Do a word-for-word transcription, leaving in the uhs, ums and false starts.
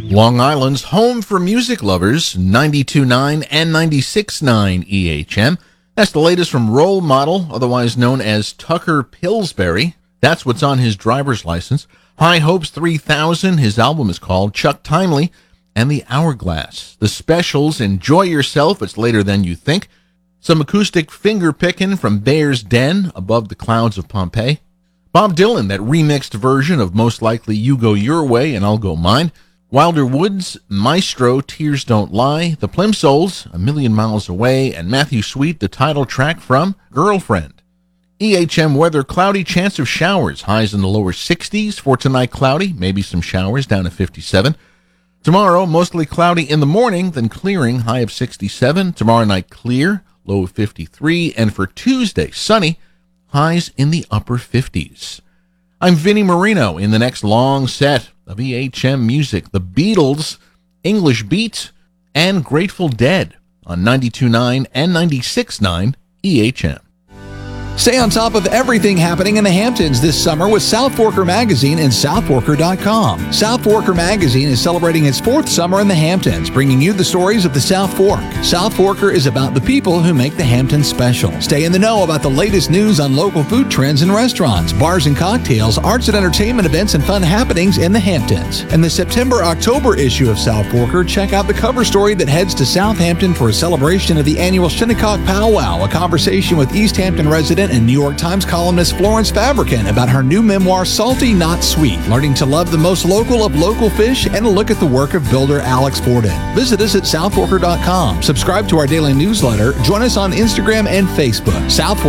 Long Island's home for music lovers, ninety-two point nine and ninety-six point nine E H M. That's the latest from Role Model, otherwise known as Tucker Pillsbury. That's what's on his driver's license. High Hopes three thousand, his album is called. Chuck Timely, and The Hourglass. The specials, Enjoy Yourself, it's later than you think. Some acoustic finger picking from Bear's Den, Above the Clouds of Pompeii. Bob Dylan, that remixed version of Most Likely You Go Your Way and I'll Go Mine. Wilder Woods, Maestro, Tears Don't Lie. The Plimsolls, A Million Miles Away. And Matthew Sweet, the title track from Girlfriend. E H M weather, cloudy, chance of showers. Highs in the lower sixties. For tonight, cloudy, maybe some showers, down to fifty-seven. Tomorrow, mostly cloudy in the morning, then clearing, high of sixty-seven. Tomorrow night, clear, low of fifty-three. And for Tuesday, sunny, highs in the upper fifties. I'm Vinnie Marino in the next long set of E H M music. The Beatles, English Beat, and Grateful Dead on ninety-two point nine and ninety-six point nine E H M. Stay on top of everything happening in the Hamptons this summer with South Forker Magazine and south forker dot com. South Forker Magazine is celebrating its fourth summer in the Hamptons, bringing you the stories of the South Fork. South Forker is about the people who make the Hamptons special. Stay in the know about the latest news on local food trends and restaurants, bars and cocktails, arts and entertainment events, and fun happenings in the Hamptons. In the September-October issue of South Forker, check out the cover story that heads to Southampton for a celebration of the annual Shinnecock Powwow, a conversation with East Hampton resident and New York Times columnist Florence Fabricant about her new memoir, Salty Not Sweet, learning to love the most local of local fish, and a look at the work of builder Alex Forden. Visit us at south forker dot com. Subscribe to our daily newsletter. Join us on Instagram and Facebook. South